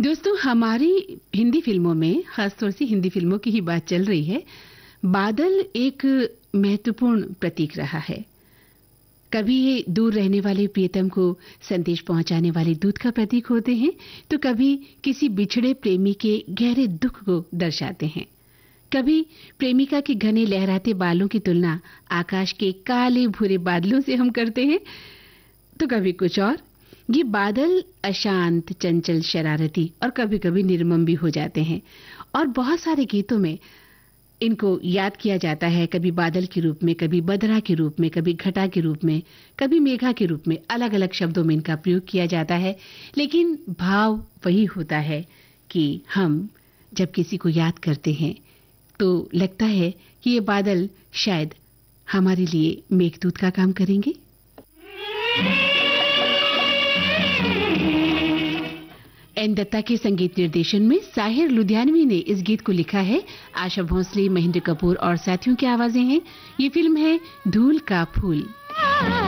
दोस्तों, हमारी हिंदी फिल्मों में, खासतौर से हिंदी फिल्मों की ही बात चल रही है, बादल एक महत्वपूर्ण प्रतीक रहा है। कभी ये दूर रहने वाले प्रियतम को संदेश पहुंचाने वाले दूत का प्रतीक होते हैं, तो कभी किसी बिछड़े प्रेमी के गहरे दुख को दर्शाते हैं। कभी प्रेमिका के घने लहराते बालों की तुलना आकाश के काले भूरे बादलों से हम करते हैं, तो कभी कुछ और। ये बादल अशांत, चंचल, शरारती और कभी-कभी निर्मम भी हो जाते हैं और बहुत सारे गीतों में इनको याद किया जाता है, कभी बादल के रूप में, कभी बदरा के रूप में, कभी घटा के रूप में, कभी मेघा के रूप में। अलग-अलग शब्दों में इनका प्रयोग किया जाता है, लेकिन भाव वही होता है कि हम जब किसी को याद करते हैं तो लगता है कि ये बादल शायद हमारे लिए मेघदूत का काम करेंगे। एन दत्ता के संगीत निर्देशन में साहिर लुधियानवी ने इस गीत को लिखा है। आशा भोसले, महेंद्र कपूर और साथियों की आवाजें हैं। ये फिल्म है धूल का फूल।